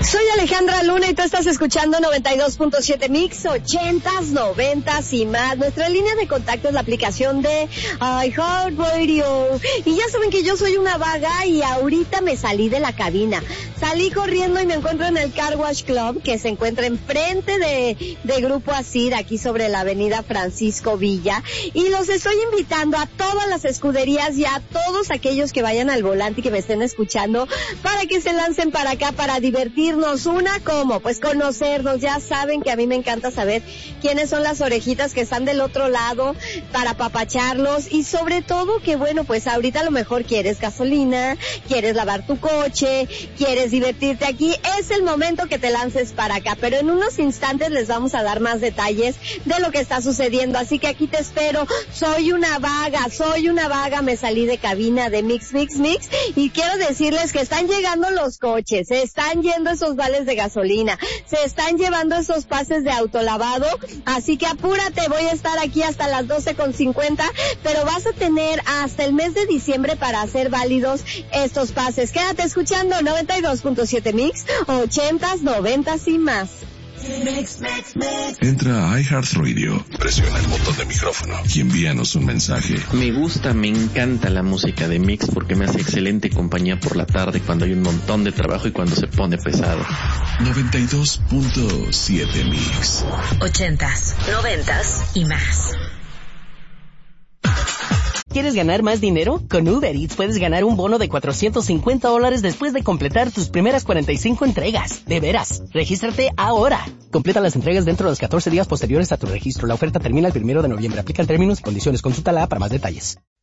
Soy Alejandra Luna y tú estás escuchando 92.7 Mix, 80s, 90s y más. Nuestra línea de contacto es la aplicación de iHeartRadio. Y ya saben que yo soy una vaga y ahorita me salí de la cabina. Salí corriendo y me encuentro en el Car Wash Club, que se encuentra enfrente de Grupo Asir, aquí sobre la avenida Francisco Villa. Y los estoy invitando a todas las escuderías y a todos aquellos que vayan al volante y que me estén escuchando para que se lancen para acá para divertirnos. ¿Cómo? Pues conocernos. Ya saben que a mí me encanta saber quiénes son las orejitas que están del otro lado para apapacharlos y sobre todo que bueno, pues ahorita a lo mejor quieres gasolina, quieres lavar tu coche, quieres divertirte aquí, es el momento que te lances para acá, pero en unos instantes les vamos a dar más detalles de lo que está sucediendo, así que aquí te espero. Soy una vaga, me salí de cabina de Mix y quiero decirles que están llegando los coches, se están yendo esos vales de gasolina, se están llevando esos pases de autolavado, así que apúrate, voy a estar aquí hasta las 12:50, pero vas a tener hasta el mes de diciembre para hacer válidos estos pases. Quédate escuchando 92.7 Mix, 80s, 90s y más. Entra a iHeartRadio, presiona el botón de micrófono y envíanos un mensaje. Me encanta la música de Mix porque me hace excelente compañía por la tarde cuando hay un montón de trabajo y cuando se pone pesado. 92.7 Mix. 80s, 90s y más. ¿Quieres ganar más dinero? Con Uber Eats puedes ganar un bono de $450 después de completar tus primeras 45 entregas. De veras, regístrate ahora. Completa las entregas dentro de los 14 días posteriores a tu registro. La oferta termina el 1 de noviembre. Aplican términos y condiciones. Consúltala para más detalles.